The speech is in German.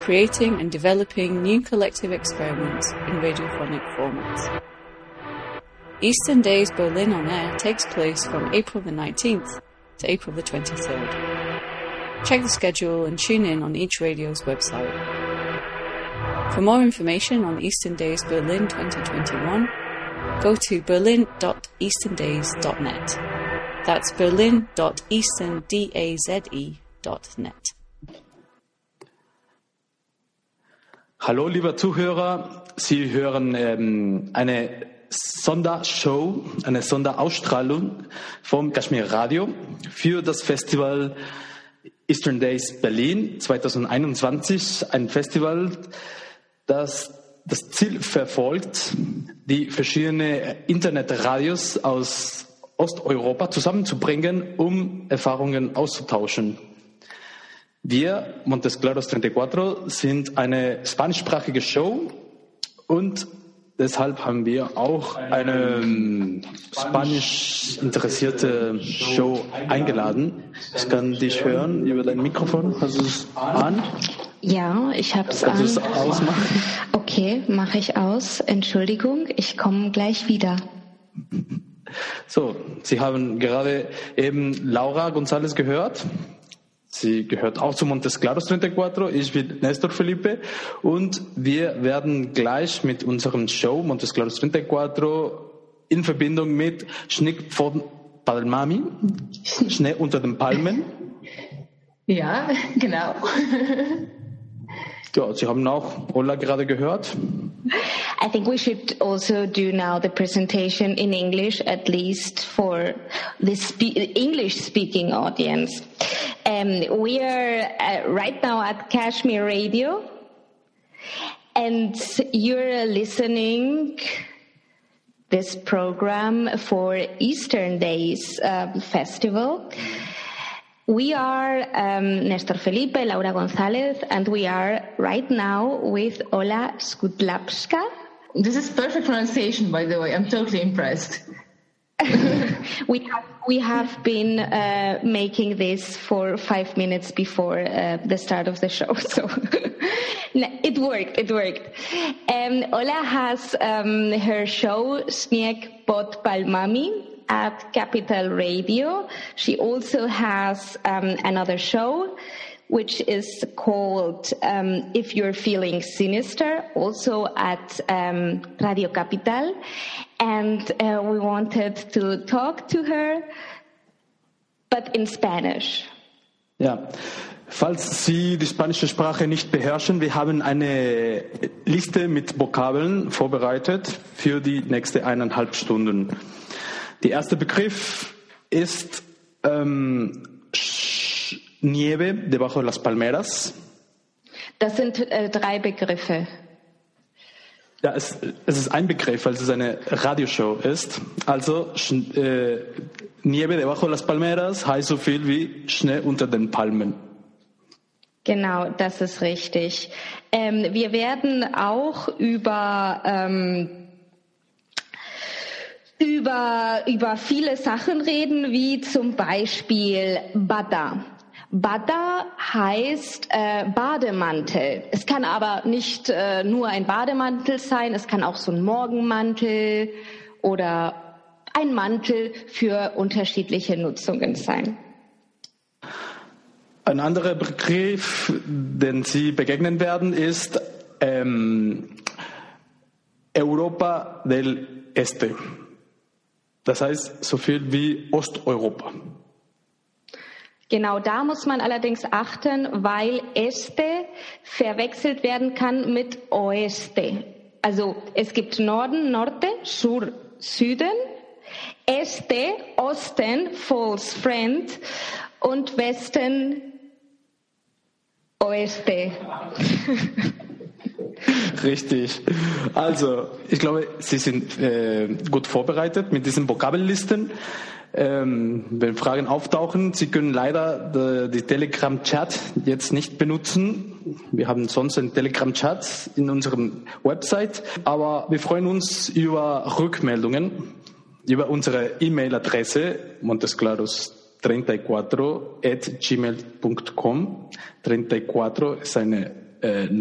creating and developing new collective experiments in radiophonic formats. Eastern Days Berlin on Air takes place from April the 19th to April the 23rd. Check the schedule and tune in on each radio's website. For more information on Eastern Days Berlin 2021, go to berlin.easterndays.net. That's berlin.easterndaze.net. Hallo, lieber Zuhörer. Sie hören eine Sondershow, eine Sonderausstrahlung vom Kashmir Radio für das Festival Eastern Days Berlin 2021. Ein Festival, das das Ziel verfolgt, die verschiedenen Internetradios aus Osteuropa zusammenzubringen, um Erfahrungen auszutauschen. Wir, Montes Claros 34, sind eine spanischsprachige Show und deshalb haben wir auch eine spanisch interessierte Show eingeladen. Ich kann dich hören über dein Mikrofon. Hast du es an? Ja, ich habe es an. Kannst du es ausmachen? Okay, mache ich aus. Entschuldigung, ich komme gleich wieder. So, Sie haben gerade eben Laura González gehört. Sie gehört auch zu Montes Claros 34. Ich bin Nestor Felipe und wir werden gleich mit unserem Show Montes Claros 34 in Verbindung mit Schnick von Palmami, Schnee unter den Palmen. Ja, genau. Ja, Sie haben auch Ola gerade gehört. I think we should also do now the presentation in English, at least for the English-speaking audience. We are right now at Kashmir Radio, and you're listening this program for Eastern Days Festival. We are Nestor Felipe, Laura González, and we are right now with Ola Skudlapska. This is perfect pronunciation, by the way. I'm totally impressed. We have been making this for 5 minutes before the start of the show, so it worked. Ola has her show Śnieg pod Palmami at Capital Radio. She also has another show which is called If You're Feeling Sinister, also at Radio Capital. And we wanted to talk to her, but in Spanish. Ja, falls Sie die spanische Sprache nicht beherrschen, wir haben eine Liste mit Vokabeln vorbereitet für die nächste 1,5 Stunden. Der erste Begriff ist Nieve debajo de las palmeras. Das sind 3 Begriffe. Ja, es ist ein Begriff, weil es eine Radioshow ist. Also Nieve debajo de las palmeras heißt so viel wie Schnee unter den Palmen. Genau, das ist richtig. Wir werden auch über viele Sachen reden, wie zum Beispiel Bada. Bada heißt Bademantel. Es kann aber nicht nur ein Bademantel sein, es kann auch so ein Morgenmantel oder ein Mantel für unterschiedliche Nutzungen sein. Ein anderer Begriff, den Sie begegnen werden, ist Europa del Este. Das heißt so viel wie Osteuropa. Genau, da muss man allerdings achten, weil Este verwechselt werden kann mit Oeste. Also es gibt Norden, Norte, Sur, Süden, Este, Osten, False Friend und Westen, Oeste. Richtig. Also, ich glaube, Sie sind gut vorbereitet mit diesen Vokabellisten. Wenn Fragen auftauchen, Sie können leider die Telegram-Chat jetzt nicht benutzen. Wir haben sonst einen Telegram-Chat in unserem Website. Aber wir freuen uns über Rückmeldungen, über unsere E-Mail-Adresse montesclaros34@gmail.com. 34 ist eine